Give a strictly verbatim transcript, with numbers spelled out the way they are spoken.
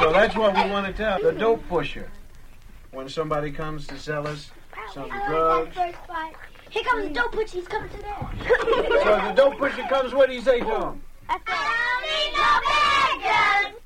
So that's what we want to tell the dope pusher. When somebody comes to sell us some drugs. Here comes the dope pusher. He's coming to there. So the dope pusher comes, what do you say to him? I don't need no bad guns.